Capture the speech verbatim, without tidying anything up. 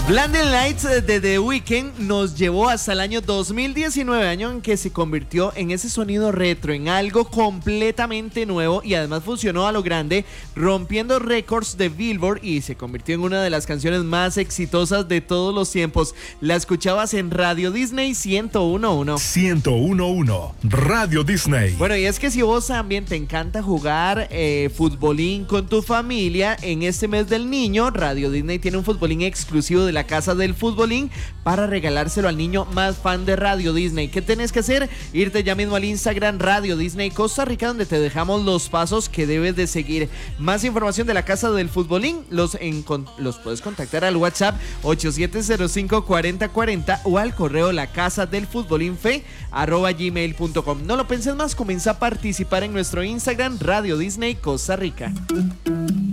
Blinding Lights de The Weeknd nos llevó hasta el año dos mil diecinueve, año en que se convirtió en ese sonido retro, en algo completamente nuevo y además funcionó a lo grande, rompiendo récords de Billboard y se convirtió en una de las canciones más exitosas de todos los tiempos. La escuchabas en Radio Disney ciento uno punto uno. ciento uno punto uno, Radio Disney. Bueno, y es que si vos también te encanta jugar eh, futbolín con tu familia, en este mes del niño, Radio Disney tiene un futbolín exclusivo de la Casa del Futbolín para regalárselo al niño más fan de Radio Disney. ¿Qué tenés que hacer? Irte ya mismo al Instagram Radio Disney Costa Rica, donde te dejamos los pasos que debes de seguir. Más información de la Casa del Futbolín los, en, con, los puedes contactar al WhatsApp ocho siete cero cinco, cuatro cero cuatro cero o al correo la casa del futbolín fe arroba gmail punto com. No lo penses más, comienza a participar en nuestro Instagram Radio Disney Costa Rica.